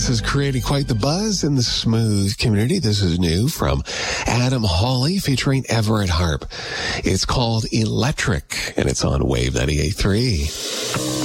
This is creating quite the buzz in the smooth community. This is new from Adam Hawley featuring Everett Harp. It's called Electric, and it's on Wave 98.3.